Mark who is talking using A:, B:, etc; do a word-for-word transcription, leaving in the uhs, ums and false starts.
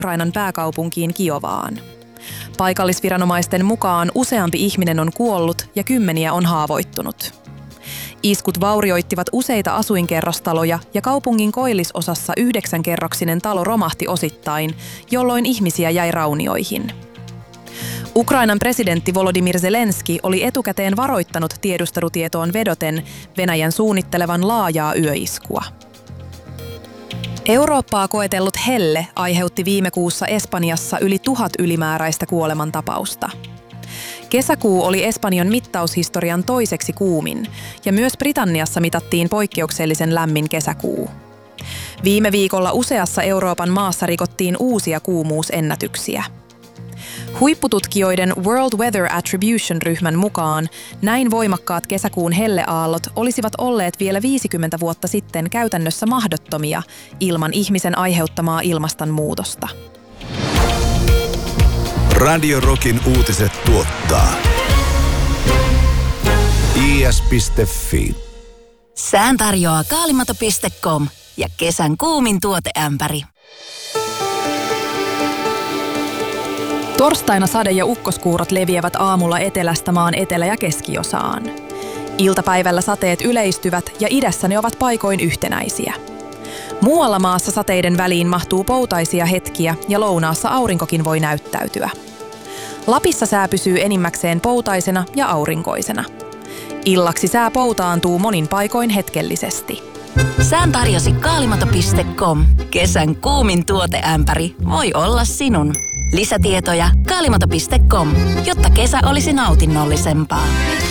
A: Ukrainan pääkaupunkiin Kiovaan. Paikallisviranomaisten mukaan useampi ihminen on kuollut ja kymmeniä on haavoittunut. Iskut vaurioittivat useita asuinkerrostaloja ja kaupungin koillisosassa yhdeksänkerroksinen talo romahti osittain, jolloin ihmisiä jäi raunioihin. Ukrainan presidentti Volodymyr Zelenski oli etukäteen varoittanut tiedustelutietoon vedoten Venäjän suunnittelevan laajaa yöiskua. Eurooppaa koetellut helle aiheutti viime kuussa Espanjassa yli tuhat ylimääräistä kuolemantapausta. Kesäkuu oli Espanjan mittaushistorian toiseksi kuumin, ja myös Britanniassa mitattiin poikkeuksellisen lämmin kesäkuu. Viime viikolla useassa Euroopan maassa rikottiin uusia kuumuusennätyksiä. Huippututkijoiden World Weather Attribution-ryhmän mukaan näin voimakkaat kesäkuun helleaallot olisivat olleet vielä viisikymmentä vuotta sitten käytännössä mahdottomia ilman ihmisen aiheuttamaa ilmastonmuutosta.
B: Radio Rockin uutiset tuottaa i s piste f i.
C: Sään tarjoaa kaalimato piste com ja kesän kuumin tuoteämpäri.
A: Torstaina sade- ja ukkoskuurot leviävät aamulla etelästä maan etelä- ja keskiosaan. Iltapäivällä sateet yleistyvät ja idässä ne ovat paikoin yhtenäisiä. Muualla maassa sateiden väliin mahtuu poutaisia hetkiä ja lounaassa aurinkokin voi näyttäytyä. Lapissa sää pysyy enimmäkseen poutaisena ja aurinkoisena. Illaksi sää poutaantuu monin paikoin hetkellisesti.
C: Sään tarjosi kaalimato piste com. Kesän kuumin tuoteämpäri voi olla sinun. Lisätietoja kaalimato piste com, jotta kesä olisi nautinnollisempaa.